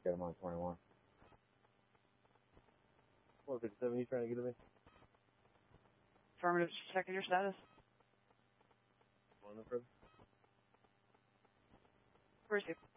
Get him on 21. 457, you trying to get him in? Affirmative, checking your status. On the further. Where's you?